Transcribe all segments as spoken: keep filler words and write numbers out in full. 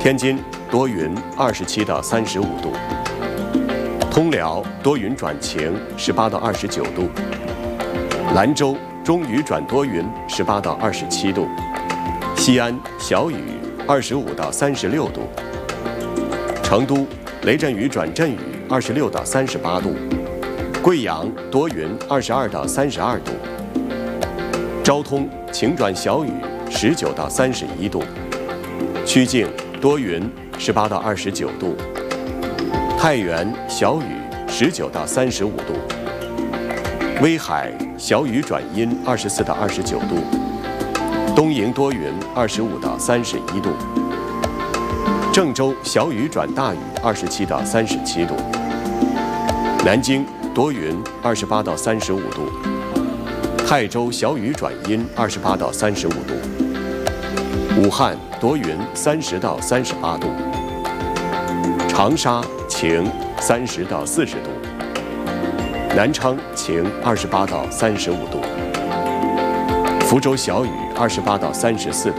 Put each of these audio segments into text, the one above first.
天津多云，二十七到三十五度；通辽多云转晴，十八到二十九度；兰州中雨转多云，十八到二十七度；西安小雨，二十五到三十六度；成都雷阵雨转阵雨，二十六到三十八度；贵阳多云，二十二到三十二度；昭通晴转小雨，十九到三十一度；曲靖多云，十八到二十九度；太原小雨，十九到三十五度；威海小雨转阴，二十四到二十九度；东营多云，二十五到三十一度；郑州小雨转大雨，二十七到三十七度；南京多云，二十八到三十五度；泰州小雨转阴，二十八到三十五度；武汉多云，三十到三十八度；长沙晴，三十到四十度；南昌晴，二十八到三十五度；福州小雨，二十八到三十四度；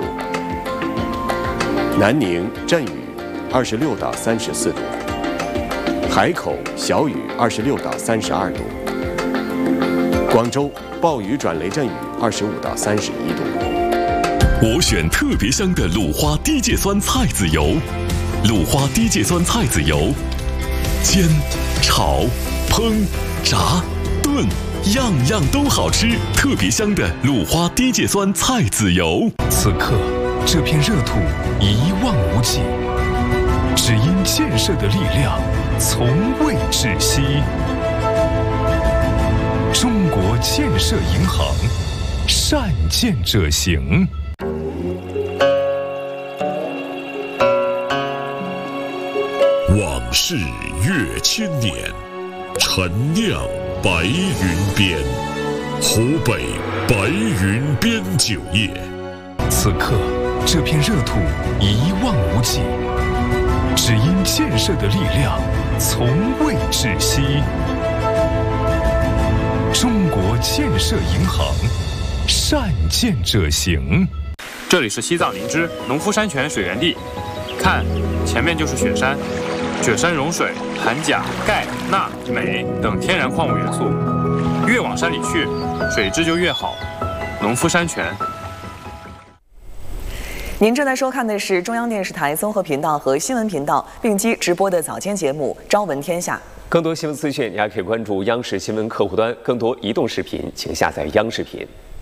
南宁阵雨，二十六到三十四度；海口小雨，二十六到三十二度；广州暴雨转雷阵雨，二十五到三十一度。 我选特别香的鲁花低芥酸菜籽油，鲁花低芥酸菜籽油，煎、炒、烹、炸、炖，样样都好吃。特别香的鲁花低芥酸菜籽油。 此刻，这片热土一望无际，只因建设的力量从未止息。中国建设银行，善建者行。 往事越千年，陈酿白云边，湖北白云边酒业。 此刻，这片热土一望无际，只因建设的力量从未止息。中国建设银行，善建者行。 这里是西藏林芝农夫山泉水源地，看，前面就是雪山。雪山融水含钾、钙、钠、镁等天然矿物元素，越往山里去，水质就越好。农夫山泉。 您正在收看的是中央电视台综合频道和新闻频道并机直播的早间节目《朝闻天下》。 更多新闻资讯，你还可以关注央视新闻客户端。更多移动视频，请下载央视频。